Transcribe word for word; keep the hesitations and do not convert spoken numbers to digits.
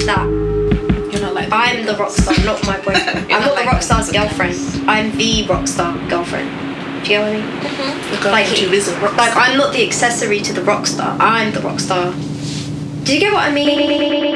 that. You're not like. I'm the rock star, not my boyfriend. You're I'm not not like the rock star's that. girlfriend. I'm the rock star girlfriend. Do you get what I mean? The girlfriend Like, who is a rock Like, star. I'm not the accessory to the rock star. I'm the rock star. Do you get what I mean?